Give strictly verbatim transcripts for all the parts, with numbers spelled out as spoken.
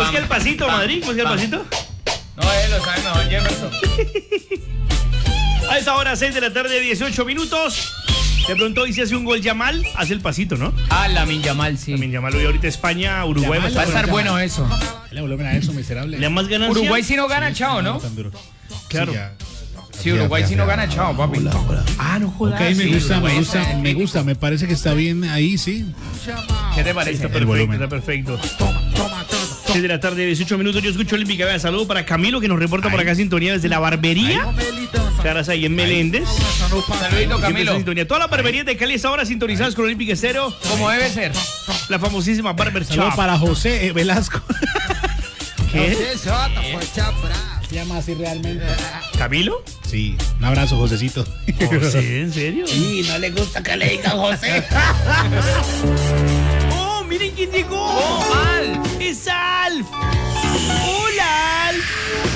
es que el pasito, pam, Madrid? ¿Cómo es que el pam. pasito? No, él lo sabe mejor, Jefferson. A esta hora, seis de la tarde, dieciocho minutos. De pronto hoy se hace un gol Yamal, hace el pasito, ¿no? Ah, Lamine Yamal, sí. También Yamal hoy ahorita España, Uruguay. Yamal, Va a más- estar bueno eso. Le volumen a eso, miserable. ¿Le da más ganancia? Uruguay si no gana, chao, ¿no? Tan duro. Claro. Sí, ya. Sí, Uruguay si no gana, chao, papi. Ah, no jodas. Ok, me sí, gusta, me Uruguay gusta, está en me el gusta, me parece que está bien ahí, sí. ¿Qué te Está parece? perfecto, volumen. está perfecto. seis de la tarde, dieciocho minutos. Yo escucho Olímpica. Vean, saludo para Camilo, que nos reporta por acá sintonía desde la barbería. Caras ahí en Meléndez. Saludito, Siempre está en Camilo. sintonía. Todas las barberías de Cali a esta hora sintonizadas con Olímpica Estéreo. Como debe ser. La famosísima Barber Saludo Shop. para José eh, Velasco. ¿Qué? ¿Se llama así realmente? ¿Camilo? Sí, un abrazo, Josecito. José, ¿en serio? Sí, no le gusta que le digan José. ¡Oh, miren quién llegó! ¡Oh, Alf! ¡Es Alf! ¡Hola, Alf!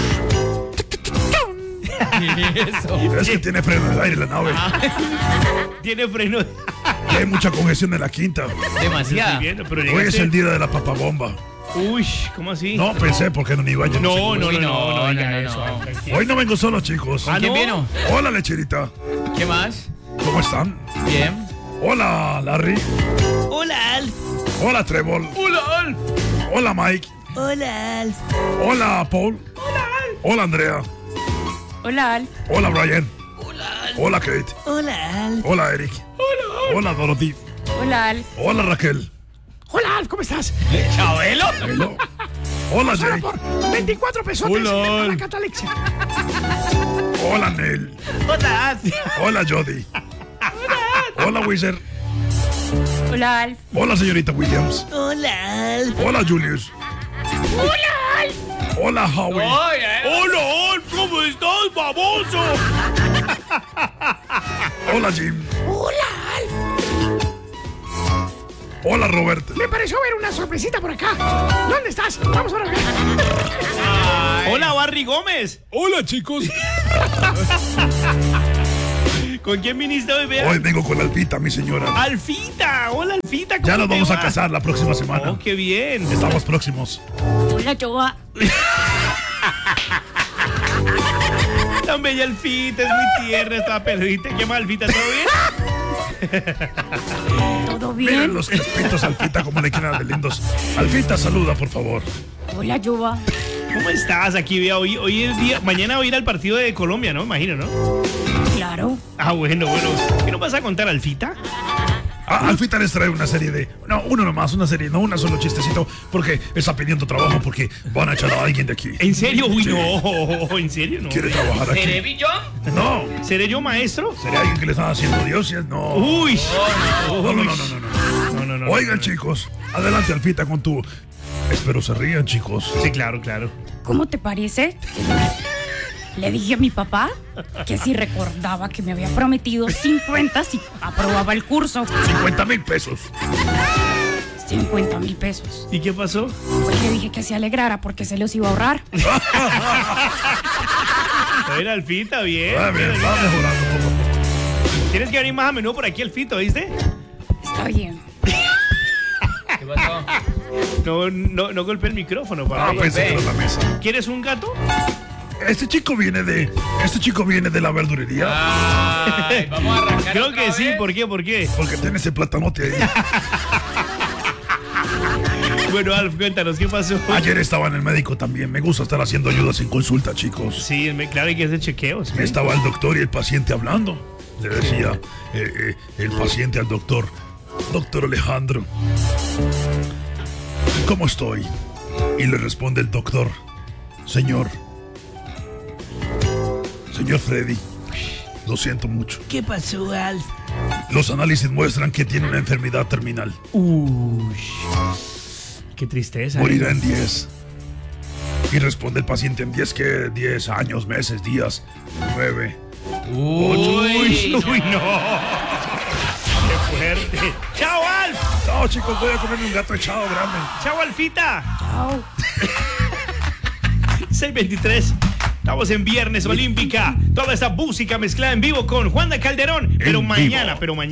Eso. Es que tiene freno de aire la nave. Tiene freno. Y hay mucha congestión en la quinta. Estoy Demasiada. viendo, pero Hoy es llegaste- el día de la papabomba. Uy, ¿cómo así? No pensé porque no ni iba yo. no, sé no, cómo no, es. no, no, no, diga no, eso, no. Alf, tranquilo. Hoy no vengo solo, chicos. Ah, ¿Quién ¿no? vino? Hola, lecherita. ¿Qué más? ¿Cómo están? Bien. Hola, Larry. Hola, Alf. Hola, Trevor. Hola, Alf. Hola, Mike. Hola, Alf. Hola, Paul. Hola, Andrea. Hola, Alf. Hola, Brian. Hola, Kate. Hola, Alf. Hola, Eric. Hola, Hola, Dorothy. Hola, Alf. Hola, Raquel. Hola, Alf, ¿cómo estás? Chabelo. Hello. Hola, Jake. veinticuatro pesos. Hola, Alf. Catalexia. Hola, Neil. Hola, Alf. Hola, Jody. Hola, Wizard. Hola, Alf. Hola, señorita Williams. Hola, Alf. Hola, Julius. Hola, Alf. Hola, Howie. Oye, eh. Hola, Alf, ¿cómo estás, baboso? Hola, Jim. Hola, Alf. Hola, Robert. Me pareció ver una sorpresita por acá. ¿Dónde estás? Vamos a ver. Hola, Barry Gómez. Hola, chicos. ¿Con quién viniste hoy, vea? Hoy vengo con Alpita, mi señora. Alfita. Hola, Alfita. ¿cómo Ya nos te vamos va? a casar la próxima semana. Oh, qué bien. Estamos próximos. Hola, Joa. Tan bella Alfita, es muy tierna, está peludita. ¿Qué más, Alfita? ¿Todo bien? ¿Todo Miren bien? los crespitos, Alpita, como le quieran de lindos. Alpita, saluda, por favor. Hola, Joa. ¿Cómo estás? Aquí, vea, hoy, hoy es día. Mañana voy a ir al partido de Colombia, ¿no? Imagino, ¿no? Claro. Ah, bueno, bueno. ¿Qué nos vas a contar, Alfita? Ah, Alfita les trae una serie de... No, uno nomás, una serie, no una solo chistecito, porque está pidiendo trabajo, porque van a echar a alguien de aquí. ¿En serio? Uy, Sí. no. ¿En serio? No. ¿Quiere trabajar ¿Seré aquí? Billón? No. ¿Seré yo maestro? ¿Sería alguien que le están haciendo dioses? No. Uy. No, no, no, no, no, no. No, no, no. Oigan, no. chicos, adelante, Alfita, con tu... Espero se rían, chicos. Sí, claro, claro. ¿Cómo te parece? Le dije a mi papá que si recordaba que me había prometido cincuenta si aprobaba el curso. cincuenta mil pesos. cincuenta mil pesos. ¿Y qué pasó? Pues le dije que se alegrara porque se los iba a ahorrar. A ver, Alfita, bien. Ah, bien, bien, va bien. mejorando poco a poco. Tienes que venir más a menudo por aquí, Alfito, ¿viste? Está bien. ¿Qué pasó? No, no, no golpeé el micrófono, Ah, papá. pensé que era la mesa. ¿Quieres un gato? Este chico viene de... Este chico viene de la verdurería. Ay, vamos a arrancar. Creo otra que sí. vez. ¿Por qué? ¿Por qué? Porque tiene ese platanote ahí. Bueno, Alf, cuéntanos, ¿qué pasó? Ayer estaba en el médico también. Me gusta estar haciendo ayudas en consulta, chicos. Sí, me- claro, hay que hacer chequeos. ¿sí? Estaba el doctor y el paciente hablando. Le decía eh, eh, el paciente al doctor, doctor Alejandro, ¿cómo estoy? Y le responde el doctor, señor, señor Freddy, lo siento mucho. ¿Qué pasó, Alf? Los análisis muestran que tiene una enfermedad terminal. Uy, qué tristeza. Morirá ¿eh? en diez. Y responde el paciente, ¿en diez qué? diez años, meses, días, nueve. Uy, uy, no. Qué fuerte. ¡Chao, Alf! No, chicos, voy a comerme un gato echado grande. ¡Chao, Alfita! Chao. seis veintitrés. Estamos en Viernes Olímpica. Toda esta música mezclada en vivo con Juan de Calderón. Pero En mañana, vivo. pero mañana.